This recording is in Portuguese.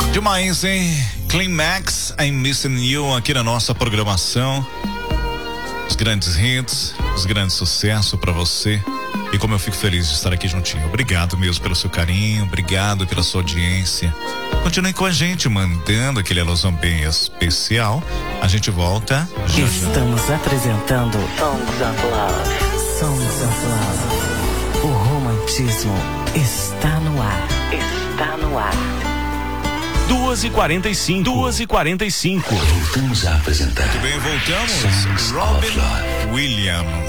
Demais, hein? Climax, I'm Missing You aqui na nossa programação. Os grandes hits, os grandes sucessos pra você. E como eu fico feliz de estar aqui juntinho. Obrigado mesmo pelo seu carinho, obrigado pela sua audiência. Continue com a gente, mandando aquele alusão bem especial. A gente volta já. Estamos apresentando Songs of Love. Songs of Love. O romantismo está no ar. Está no ar. 2h45. Voltamos a apresentar. Muito bem, voltamos. Robin Williams.